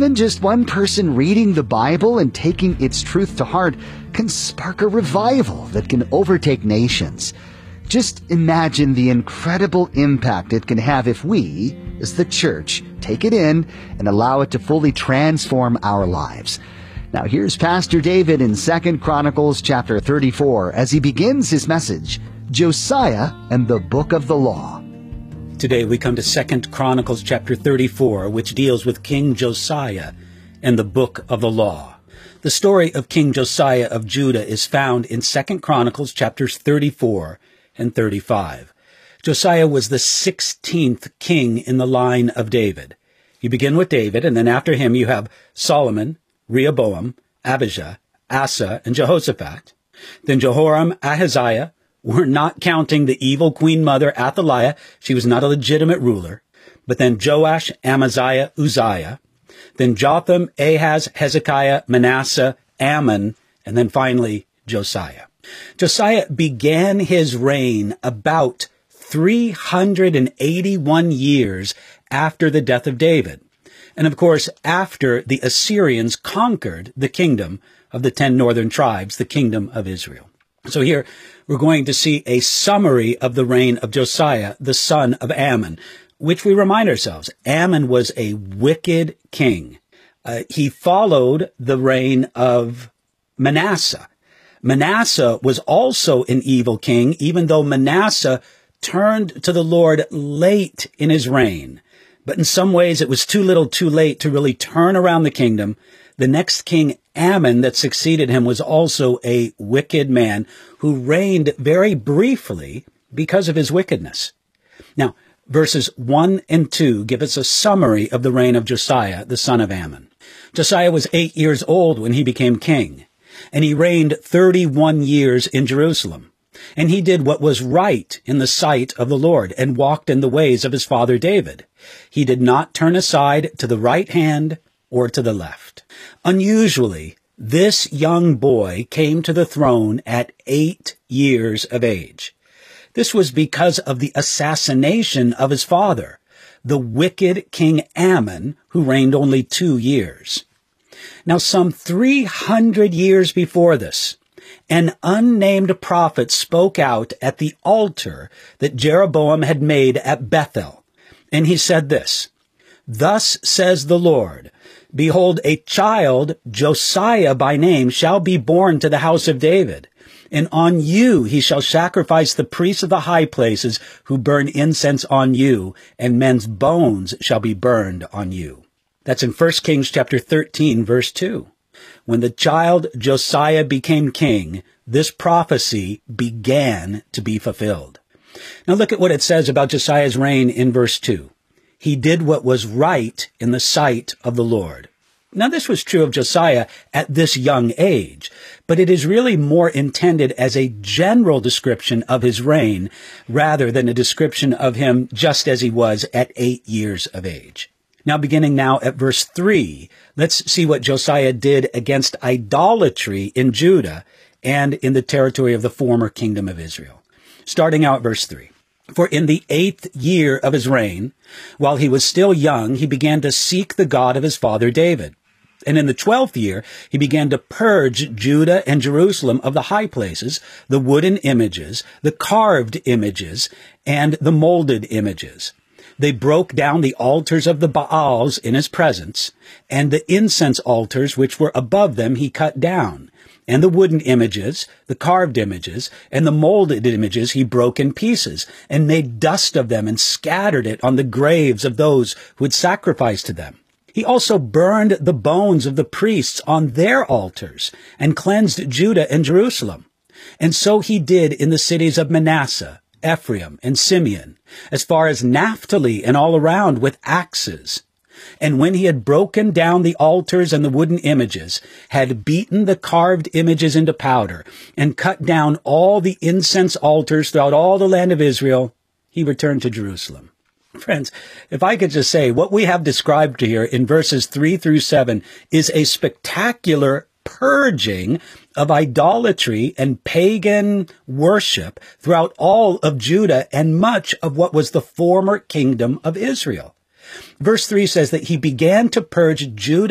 even just one person reading the Bible and taking its truth to heart can spark a revival that can overtake nations. Just imagine the incredible impact it can have if we, as the church, take it in and allow it to fully transform our lives. Now here's Pastor David in 2 Chronicles chapter 34 as he begins his message, Josiah and the Book of the Law. Today we come to 2 Chronicles chapter 34, which deals with King Josiah and the Book of the Law. The story of King Josiah of Judah is found in 2 Chronicles chapters 34 and 35. Josiah was the 16th king in the line of David. You begin with David, and then after him you have Solomon, Rehoboam, Abijah, Asa, and Jehoshaphat. Then Jehoram, Ahaziah. We're not counting the evil queen mother Athaliah. She was not a legitimate ruler. But then Joash, Amaziah, Uzziah. Then Jotham, Ahaz, Hezekiah, Manasseh, Ammon, and then finally Josiah. Josiah began his reign about 381 years after the death of David. And of course, after the Assyrians conquered the kingdom of the 10 northern tribes, the kingdom of Israel. So here we're going to see a summary of the reign of Josiah, the son of Ammon, which we remind ourselves, Ammon was a wicked king. He followed the reign of Manasseh. Manasseh was also an evil king, even though Manasseh turned to the Lord late in his reign. But in some ways, it was too little too late to really turn around the kingdom. The next king, Ammon, that succeeded him was also a wicked man who reigned very briefly because of his wickedness. Now, verses 1 and 2 give us a summary of the reign of Josiah, the son of Ammon. Josiah was 8 years old when he became king, and he reigned 31 years in Jerusalem. And he did what was right in the sight of the Lord and walked in the ways of his father David. He did not turn aside to the right hand or to the left. Unusually, this young boy came to the throne at 8 years of age. This was because of the assassination of his father, the wicked King Ammon, who reigned only 2 years. Now, some 300 years before this, an unnamed prophet spoke out at the altar that Jeroboam had made at Bethel. And he said this, "Thus says the Lord, behold, a child, Josiah by name, shall be born to the house of David. And on you he shall sacrifice the priests of the high places who burn incense on you, and men's bones shall be burned on you." That's in 1 Kings chapter 13, verse 2. When the child Josiah became king, this prophecy began to be fulfilled. Now look at what it says about Josiah's reign in verse 2. He did what was right in the sight of the Lord. Now this was true of Josiah at this young age, but it is really more intended as a general description of his reign rather than a description of him just as he was at 8 years of age. Now, beginning now at verse 3, let's see what Josiah did against idolatry in Judah and in the territory of the former kingdom of Israel. Starting out verse 3. For in the 8th year of his reign, while he was still young, he began to seek the God of his father David. And in the 12th year, he began to purge Judah and Jerusalem of the high places, the wooden images, the carved images, and the molded images. They broke down the altars of the Baals in his presence, and the incense altars which were above them he cut down. And the wooden images, the carved images, and the molded images he broke in pieces, and made dust of them and scattered it on the graves of those who had sacrificed to them. He also burned the bones of the priests on their altars, and cleansed Judah and Jerusalem. And so he did in the cities of Manasseh, Ephraim, and Simeon, as far as Naphtali and all around with axes. And when he had broken down the altars and the wooden images, had beaten the carved images into powder, and cut down all the incense altars throughout all the land of Israel, he returned to Jerusalem. Friends, if I could just say, what we have described here in verses 3 through 7 is a spectacular purging of idolatry and pagan worship throughout all of Judah and much of what was the former kingdom of Israel. Verse 3 says that he began to purge Judah